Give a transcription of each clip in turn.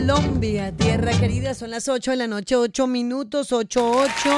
Colombia, tierra querida, son las 8 de la noche, 8 minutos, 8:08.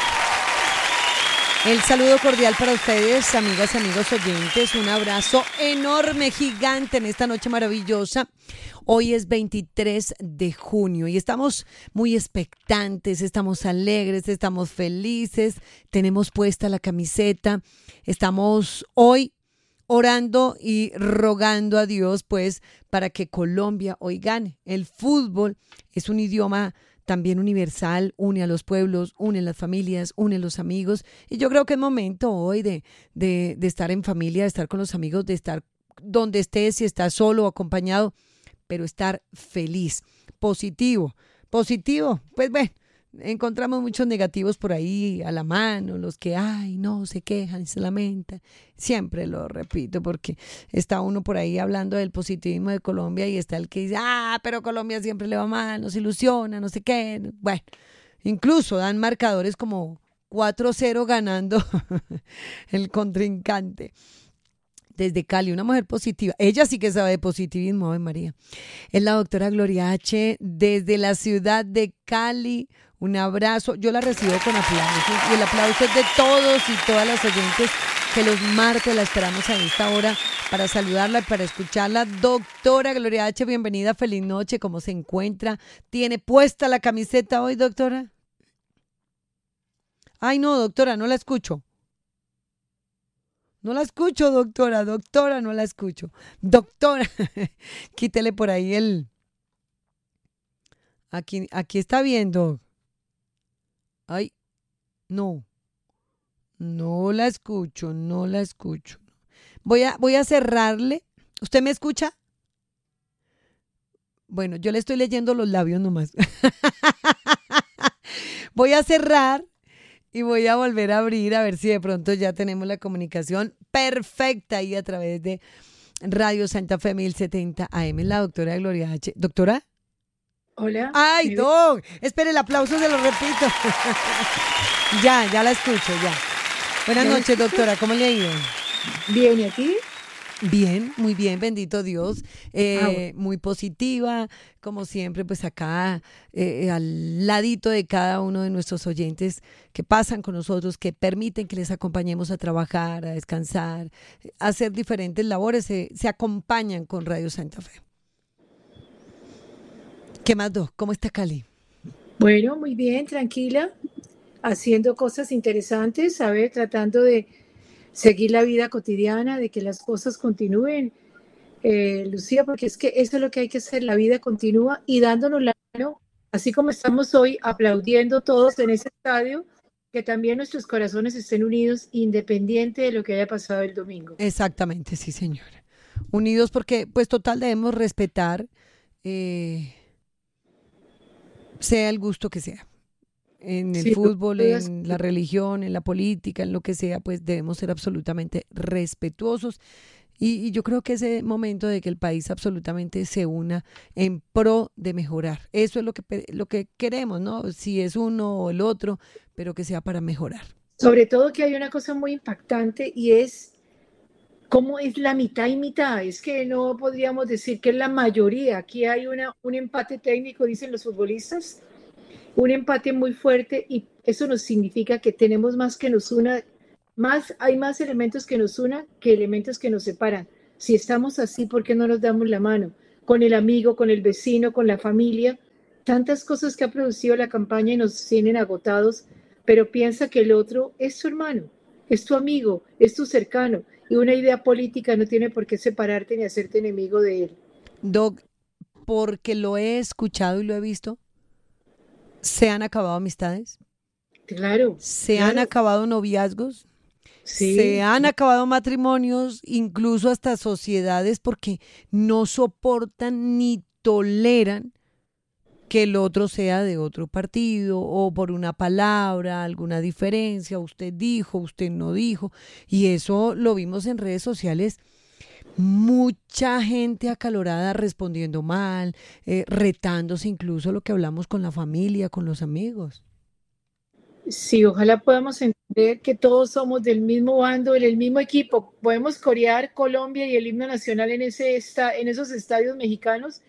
El saludo cordial para ustedes, amigas, amigos oyentes. Un abrazo enorme, gigante en esta noche maravillosa. Hoy es 23 de junio y estamos muy expectantes, estamos alegres, estamos felices. Tenemos puesta la camiseta. Estamos hoy orando y rogando a Dios, pues, para que Colombia hoy gane. El fútbol es un idioma también universal, une a los pueblos, une las familias, une los amigos. Y yo creo que es momento hoy de estar en familia, de estar con los amigos, de estar donde estés, si estás solo o acompañado, pero estar feliz, positivo. Pues bueno, encontramos muchos negativos por ahí a la mano, los que, ay, no, se quejan y se lamentan. Siempre lo repito porque está uno por ahí hablando del positivismo de Colombia y está el que dice, pero Colombia siempre le va mal, nos ilusiona, no sé qué. Bueno, incluso dan marcadores como 4-0 ganando el contrincante. Desde Cali, una mujer positiva. Ella sí que sabe de positivismo, Ave María. Es la doctora Gloria H. desde la ciudad de Cali. Un abrazo. Yo la recibo con aplausos. Y el aplauso es de todos y todas las oyentes que los martes la esperamos a esta hora para saludarla y para escucharla. Doctora Gloria H., bienvenida. Feliz noche. ¿Cómo se encuentra? ¿Tiene puesta la camiseta hoy, doctora? Ay, no, doctora, no la escucho. No la escucho, doctora, no la escucho. Doctora, quítele por ahí Aquí está viendo. Ay, no la escucho. Voy a cerrarle. ¿Usted me escucha? Bueno, yo le estoy leyendo los labios nomás. Voy a cerrar. Y voy a volver a abrir a ver si de pronto ya tenemos la comunicación perfecta ahí a través de Radio Santa Fe 1070 AM. La doctora Gloria H. ¿Doctora? Hola. ¡Ay, doc! Espere, el aplauso se lo repito. Ya la escucho, ya. Buenas noches, doctora. ¿Cómo le ha ido? Bien, ¿y a ti? Bien, muy bien, bendito Dios, muy positiva, como siempre, pues acá al ladito de cada uno de nuestros oyentes que pasan con nosotros, que permiten que les acompañemos a trabajar, a descansar, a hacer diferentes labores, se acompañan con Radio Santa Fe. ¿Qué más, Doc? ¿Cómo está Cali? Bueno, muy bien, tranquila, haciendo cosas interesantes, tratando de seguir la vida cotidiana, de que las cosas continúen, Lucía, porque es que eso es lo que hay que hacer, la vida continúa y dándonos la mano, así como estamos hoy aplaudiendo todos en ese estadio, que también nuestros corazones estén unidos independiente de lo que haya pasado el domingo. Exactamente, sí, señora. Unidos porque, pues total, debemos respetar, sea el gusto que sea. En el fútbol, en la religión, en la política, en lo que sea, pues debemos ser absolutamente respetuosos. Y yo creo que ese momento de que el país absolutamente se una en pro de mejorar. Eso es lo que queremos, ¿no? Si es uno o el otro, pero que sea para mejorar. Sobre todo que hay una cosa muy impactante y es cómo es la mitad y mitad. Es que no podríamos decir que es la mayoría. Aquí hay un empate técnico, dicen los futbolistas. Un empate muy fuerte y eso nos significa que tenemos más que nos una, hay más elementos que nos unan que elementos que nos separan. Si estamos así, ¿por qué no nos damos la mano? Con el amigo, con el vecino, con la familia, tantas cosas que ha producido la campaña y nos tienen agotados, pero piensa que el otro es tu hermano, es tu amigo, es tu cercano y una idea política no tiene por qué separarte ni hacerte enemigo de él. Doc, porque lo he escuchado y lo he visto, ¿se han acabado amistades? Claro. ¿Se han acabado noviazgos? Sí. Se han acabado matrimonios, incluso hasta sociedades, porque no soportan ni toleran que el otro sea de otro partido o por una palabra, alguna diferencia, usted dijo, usted no dijo. Y eso lo vimos en redes sociales. Mucha gente acalorada respondiendo mal, retándose incluso lo que hablamos con la familia, con los amigos. Sí, ojalá podamos entender que todos somos del mismo bando, del mismo equipo. Podemos corear Colombia y el himno nacional en esos estadios mexicanos,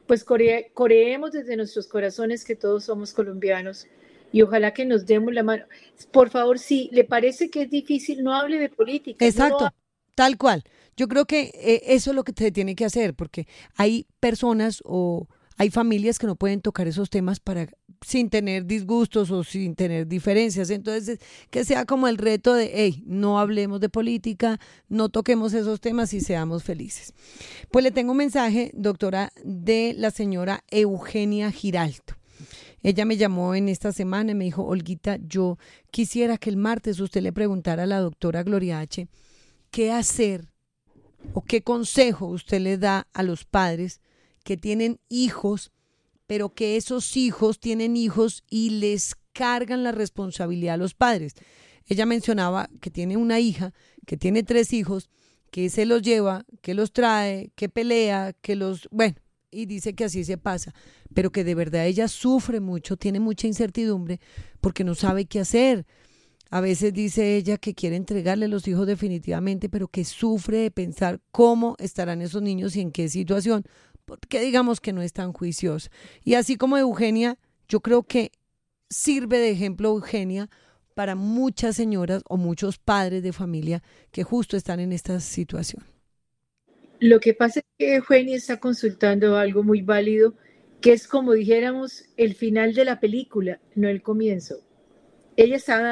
pues coreemos desde nuestros corazones que todos somos colombianos y ojalá que nos demos la mano. Por favor, si le parece que es difícil, no hable de política, no lo Exacto, tal cual. Yo creo que eso es lo que se tiene que hacer, porque hay personas o hay familias que no pueden tocar esos temas para sin tener disgustos o sin tener diferencias. Entonces, que sea como el reto de, hey, no hablemos de política, no toquemos esos temas y seamos felices. Pues le tengo un mensaje, doctora, de la señora Eugenia Giraldo. Ella me llamó en esta semana y me dijo, Olguita, yo quisiera que el martes usted le preguntara a la doctora Gloria H. qué hacer o qué consejo usted le da a los padres que tienen hijos, pero que esos hijos tienen hijos y les cargan la responsabilidad a los padres. Ella mencionaba que tiene una hija, que tiene 3 hijos, que se los lleva, que los trae, que pelea, que los... Bueno, y dice que así se pasa, pero que de verdad ella sufre mucho, tiene mucha incertidumbre porque no sabe qué hacer. A veces dice ella que quiere entregarle los hijos definitivamente, pero que sufre de pensar cómo estarán esos niños y en qué situación, porque digamos que no es tan juiciosa. Y así como Eugenia, yo creo que sirve de ejemplo Eugenia para muchas señoras o muchos padres de familia que justo están en esta situación. Lo que pasa es que Eugenia está consultando algo muy válido, que es como dijéramos el final de la película, no el comienzo. Ella está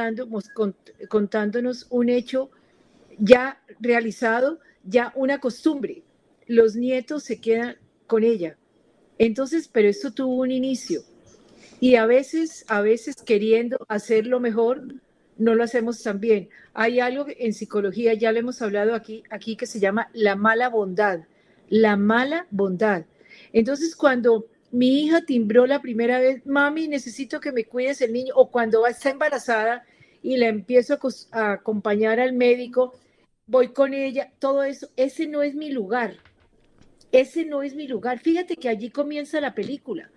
contándonos un hecho ya realizado, ya una costumbre. Los nietos se quedan con ella. Entonces, pero esto tuvo un inicio. Y a veces queriendo hacerlo mejor, no lo hacemos tan bien. Hay algo en psicología, ya lo hemos hablado aquí que se llama la mala bondad. La mala bondad. Entonces, cuando mi hija timbró la primera vez, mami, necesito que me cuides el niño, o cuando está embarazada y la empiezo a acompañar al médico, voy con ella, todo eso, ese no es mi lugar. Ese no es mi lugar. Fíjate que allí comienza la película.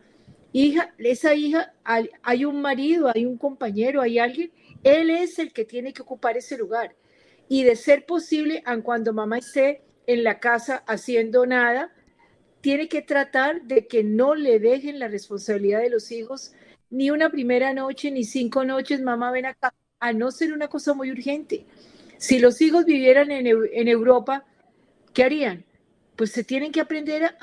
Esa hija, hay un marido, hay un compañero, hay alguien, él es el que tiene que ocupar ese lugar. Y de ser posible, aun cuando mamá esté en la casa haciendo nada, tiene que tratar de que no le dejen la responsabilidad de los hijos, ni una primera noche, ni 5 noches, mamá ven acá, a no ser una cosa muy urgente. Si los hijos vivieran en Europa, ¿qué harían? Pues se tienen que aprender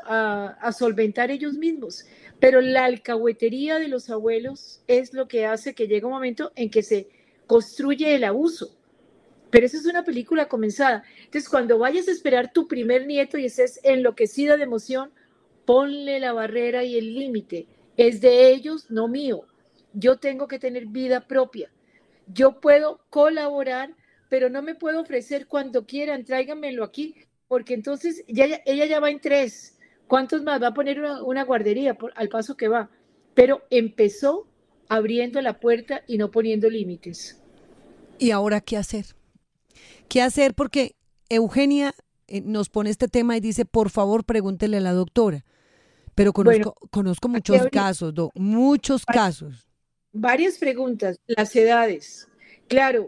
a solventar ellos mismos. Pero la alcahuetería de los abuelos es lo que hace que llegue un momento en que se construye el abuso. Pero esa es una película comenzada. Entonces, cuando vayas a esperar tu primer nieto y estés enloquecida de emoción, ponle la barrera y el límite. Es de ellos, no mío. Yo tengo que tener vida propia. Yo puedo colaborar, pero no me puedo ofrecer cuando quieran, tráiganmelo aquí, porque entonces ella ya va en 3. ¿Cuántos más? Va a poner una guardería al paso que va. Pero empezó abriendo la puerta y no poniendo límites. ¿Y ahora qué hacer? ¿Qué hacer? Porque Eugenia nos pone este tema y dice, por favor, pregúntele a la doctora. Pero Bueno, conozco aquí muchos casos, muchos casos. varias preguntas. Las edades. Claro,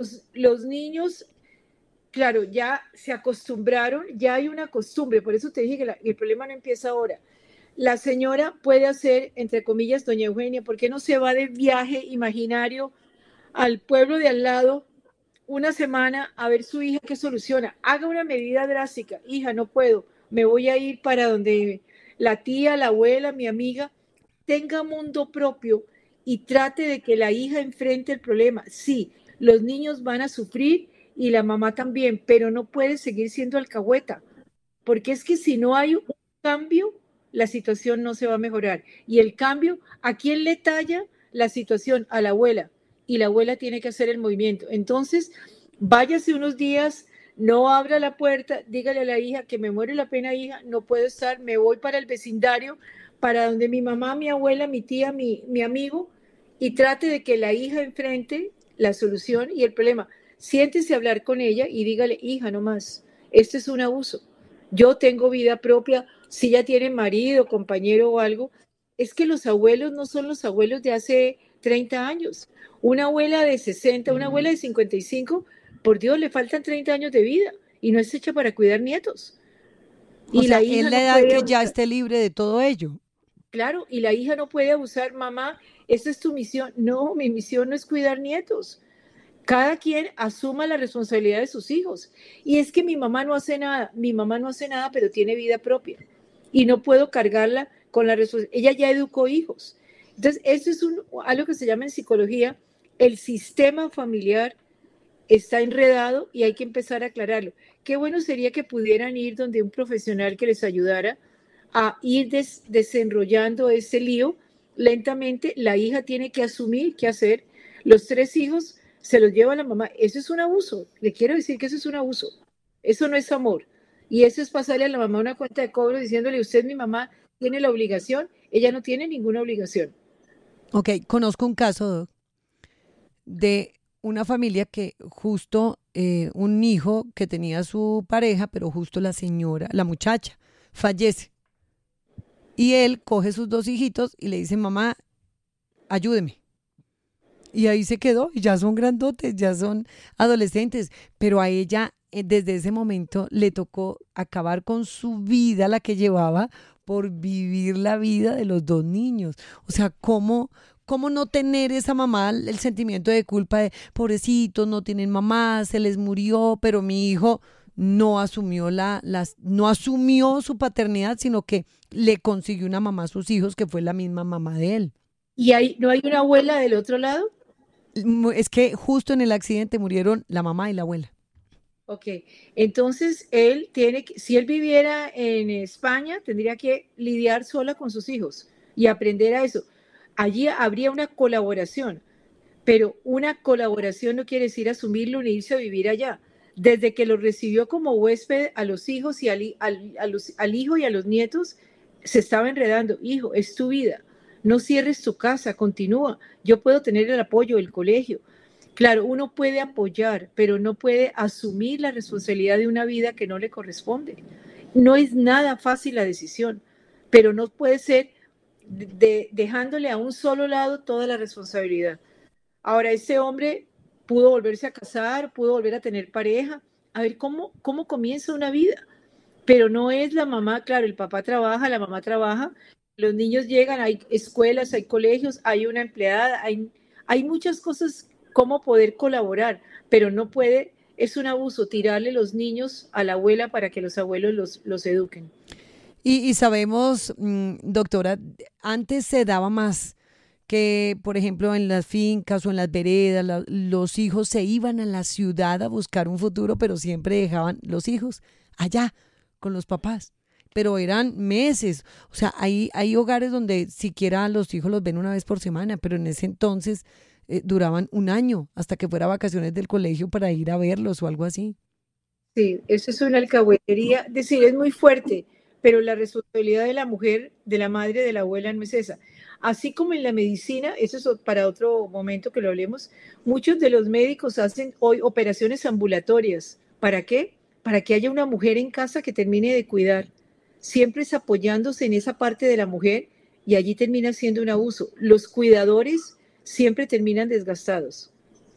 los niños, claro, ya se acostumbraron, ya hay una costumbre, por eso te dije que el problema no empieza ahora. La señora puede hacer, entre comillas, doña Eugenia, ¿por qué no se va de viaje imaginario al pueblo de al lado una semana a ver su hija qué soluciona? Haga una medida drástica. Hija, no puedo, me voy a ir para donde la tía, la abuela, mi amiga. Tenga mundo propio y trate de que la hija enfrente el problema. Sí, los niños van a sufrir y la mamá también, pero no puede seguir siendo alcahueta, porque es que si no hay un cambio, la situación no se va a mejorar. Y el cambio, ¿a quién le talla la situación? A la abuela. Y la abuela tiene que hacer el movimiento. Entonces, váyase unos días, no abra la puerta, dígale a la hija que me muere la pena, hija, no puedo estar, me voy para el vecindario, para donde mi mamá, mi abuela, mi tía, mi amigo, y trate de que la hija enfrente la solución y el problema. Siéntese a hablar con ella y dígale, hija, no más, esto es un abuso. Yo tengo vida propia, si ya tiene marido, compañero o algo, es que los abuelos no son los abuelos de hace 30 años. Una abuela de 60, una abuela de 55, por Dios, le faltan 30 años de vida y no es hecha para cuidar nietos. O Y sea, la es hija la no edad puede que ya abusar, esté libre de todo ello. claro, y la hija no puede abusar, mamá, esa es tu misión. No, mi misión no es cuidar nietos. Cada quien asuma la responsabilidad de sus hijos. Y es que mi mamá no hace nada, mi mamá no hace nada, pero tiene vida propia. Y no puedo cargarla con la responsabilidad. Ella ya educó hijos. Entonces, eso es algo que se llama en psicología, el sistema familiar está enredado y hay que empezar a aclararlo. Qué bueno sería que pudieran ir donde un profesional que les ayudara a ir desenrollando ese lío lentamente. La hija tiene que asumir qué hacer. Los tres hijos se los lleva la mamá. Eso es un abuso. Le quiero decir que eso es un abuso. Eso no es amor. Y eso es pasarle a la mamá una cuenta de cobro diciéndole, usted, mi mamá, tiene la obligación. Ella no tiene ninguna obligación. Ok, conozco un caso, Doc, de una familia que justo un hijo que tenía su pareja, pero justo la señora, la muchacha, fallece. Y él coge sus dos hijitos y le dice, mamá, ayúdeme. Y ahí se quedó, y ya son grandotes, ya son adolescentes, pero a ella desde ese momento le tocó acabar con su vida, la que llevaba, por vivir la vida de los dos niños. O sea, ¿cómo no tener esa mamá el sentimiento de culpa de, pobrecitos, no tienen mamá, se les murió, pero mi hijo no asumió no asumió su paternidad, sino que le consiguió una mamá a sus hijos que fue la misma mamá de él. ¿Y no hay una abuela del otro lado? Es que justo en el accidente murieron la mamá y la abuela. Ok, entonces él tiene que, si él viviera en España, tendría que lidiar sola con sus hijos y aprender a eso. Allí habría una colaboración, pero una colaboración no quiere decir asumirlo ni irse a vivir allá. Desde que lo recibió como huésped a los hijos y al hijo y a los nietos, se estaba enredando. Hijo, es tu vida. No cierres tu casa, continúa. Yo puedo tener el apoyo del colegio. Claro, uno puede apoyar, pero no puede asumir la responsabilidad de una vida que no le corresponde. No es nada fácil la decisión, pero no puede ser dejándole a un solo lado toda la responsabilidad. Ahora, ese hombre pudo volverse a casar, pudo volver a tener pareja, a ver cómo comienza una vida, pero no es la mamá, claro, el papá trabaja, la mamá trabaja, los niños llegan, hay escuelas, hay colegios, hay una empleada, hay muchas cosas cómo poder colaborar, pero no puede, es un abuso tirarle los niños a la abuela para que los abuelos los eduquen. Y sabemos, doctora, antes se daba más que, por ejemplo, en las fincas o en las veredas, los hijos se iban a la ciudad a buscar un futuro, pero siempre dejaban los hijos allá con los papás. Pero eran meses. O sea, hay hogares donde siquiera los hijos los ven una vez por semana, pero en ese entonces duraban un año hasta que fuera vacaciones del colegio para ir a verlos o algo así. Sí, eso es una alcahuetería, es decir, es muy fuerte, pero la responsabilidad de la mujer, de la madre, de la abuela no es esa. Así como en la medicina, eso es para otro momento que lo hablemos, muchos de los médicos hacen hoy operaciones ambulatorias. ¿Para qué? Para que haya una mujer en casa que termine de cuidar. Siempre es apoyándose en esa parte de la mujer y allí termina siendo un abuso. Los cuidadores siempre terminan desgastados.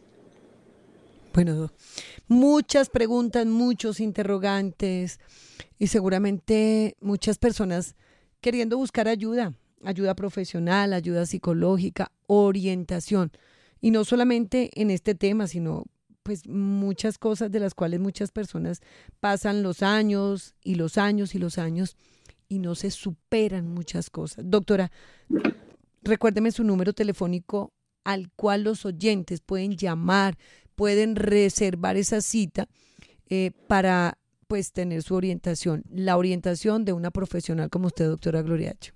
Bueno, muchas preguntas, muchos interrogantes y seguramente muchas personas queriendo buscar ayuda, ayuda profesional, ayuda psicológica, orientación. Y no solamente en este tema, sino pues muchas cosas de las cuales muchas personas pasan los años y los años y los años y no se superan muchas cosas. Doctora, recuérdeme su número telefónico al cual los oyentes pueden llamar, pueden reservar esa cita para pues tener su orientación, la orientación de una profesional como usted, doctora Gloriacho.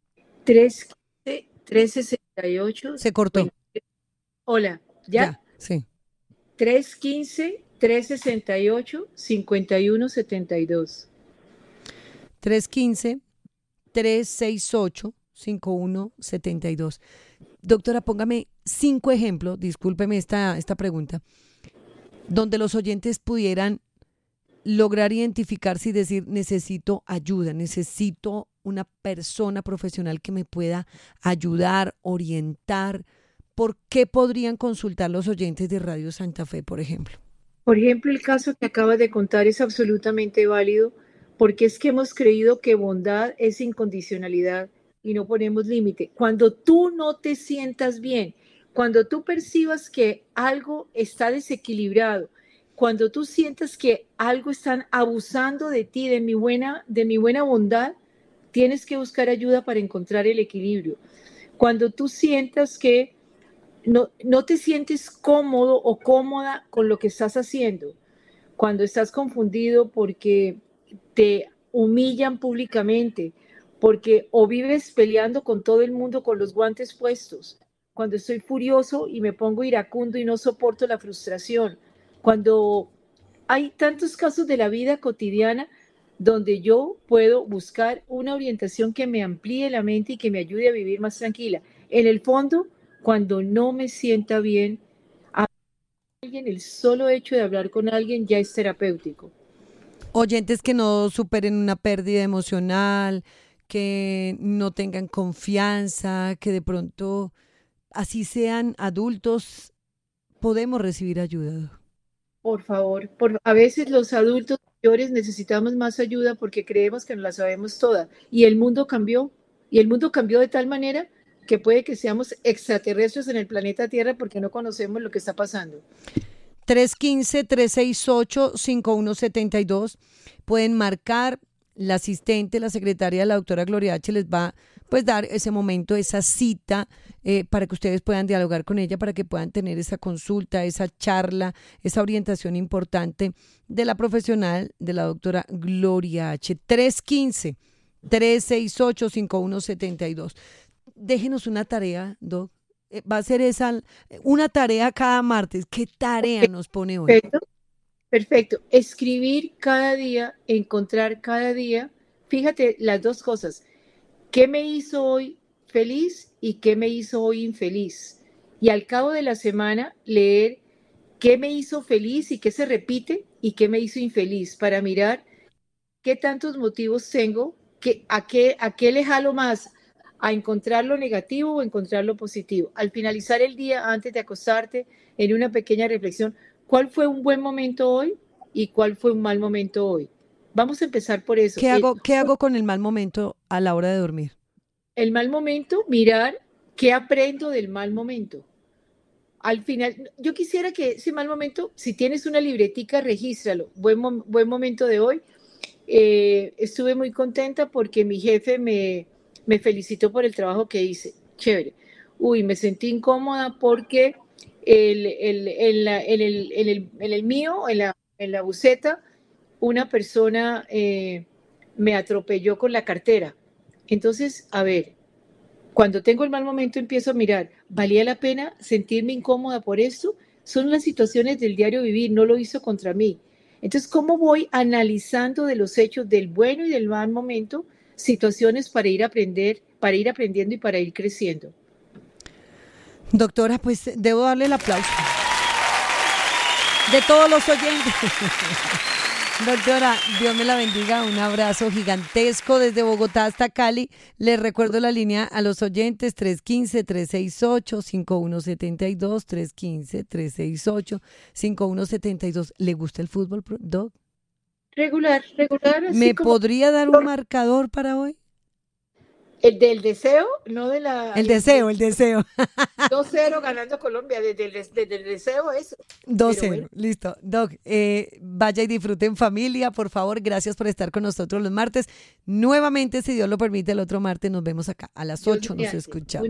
315-368. Se cortó. Hola, Ya, ¿ya? sí. 315-368-5172. 315-368-5172. Doctora, póngame 5 ejemplos, discúlpeme esta pregunta, donde los oyentes pudieran lograr identificarse y decir, necesito ayuda, necesito una persona profesional que me pueda ayudar, orientar. ¿Por qué podrían consultar los oyentes de Radio Santa Fe, por ejemplo? Por ejemplo, el caso que acabas de contar es absolutamente válido porque es que hemos creído que bondad es incondicionalidad y no ponemos límite. Cuando tú no te sientas bien, cuando tú percibas que algo está desequilibrado, cuando tú sientas que algo están abusando de ti, de mi buena bondad, tienes que buscar ayuda para encontrar el equilibrio. Cuando tú sientas que no te sientes cómodo o cómoda con lo que estás haciendo, cuando estás confundido porque te humillan públicamente, porque o vives peleando con todo el mundo con los guantes puestos, cuando estoy furioso y me pongo iracundo y no soporto la frustración, cuando hay tantos casos de la vida cotidiana donde yo puedo buscar una orientación que me amplíe la mente y que me ayude a vivir más tranquila. En el fondo, cuando no me sienta bien, alguien, el solo hecho de hablar con alguien ya es terapéutico. Oyentes que no superen una pérdida emocional, que no tengan confianza, que de pronto, así sean adultos, podemos recibir ayuda. Por favor, a veces los adultos mayores necesitamos más ayuda porque creemos que nos la sabemos toda y el mundo cambió de tal manera que puede que seamos extraterrestres en el planeta Tierra porque no conocemos lo que está pasando. 315-368-5172. Pueden marcar. La asistente, la secretaria de la doctora Gloria H. les va pues dar ese momento, esa cita para que ustedes puedan dialogar con ella, para que puedan tener esa consulta, esa charla, esa orientación importante de la profesional de la doctora Gloria H. 315-368-5172. Déjenos una tarea, Doc. Va a ser una tarea cada martes. ¿Qué tarea nos pone hoy? Perfecto. Perfecto. Escribir cada día, encontrar cada día. Fíjate las dos cosas. ¿Qué me hizo hoy feliz y qué me hizo hoy infeliz? Y al cabo de la semana leer qué me hizo feliz y qué se repite y qué me hizo infeliz para mirar qué tantos motivos tengo, a qué le jalo más, a encontrar lo negativo o encontrar lo positivo. Al finalizar el día, antes de acostarte, en una pequeña reflexión, ¿cuál fue un buen momento hoy y cuál fue un mal momento hoy? Vamos a empezar por eso. ¿Qué hago con el mal momento a la hora de dormir? El mal momento, mirar qué aprendo del mal momento. Al final, yo quisiera que ese mal momento, si tienes una libretica, regístralo. Buen momento de hoy. Estuve muy contenta porque mi jefe me felicitó por el trabajo que hice. Chévere. Uy, me sentí incómoda porque en el mío, en la buseta, una persona me atropelló con la cartera. Entonces, a ver, cuando tengo el mal momento empiezo a mirar, ¿valía la pena sentirme incómoda por esto? Son las situaciones del diario vivir, no lo hizo contra mí. Entonces, ¿cómo voy analizando de los hechos del bueno y del mal momento situaciones para ir aprendiendo y para ir creciendo? Doctora, pues debo darle el aplauso de todos los oyentes. Doctora, Dios me la bendiga, un abrazo gigantesco desde Bogotá hasta Cali. Les recuerdo la línea a los oyentes, 315-368-5172, 315-368-5172. ¿Le gusta el fútbol, Doc? Regular. ¿Me podría dar un marcador para hoy? El del deseo, no de la... El deseo. 2-0 ganando Colombia, desde el deseo es... 2-0, bueno. Listo. Doc, vaya y disfrute en familia, por favor. Gracias por estar con nosotros los martes. Nuevamente, si Dios lo permite, el otro martes nos vemos acá. A las 8 nos escuchamos.